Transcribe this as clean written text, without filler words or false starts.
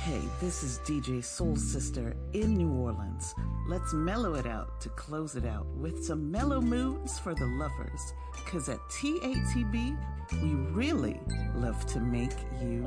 Hey, this is DJ Soul Sister in New Orleans. Let's mellow it out to close it out with some mellow moods for the lovers. 'Cause at TATB, we really love to make you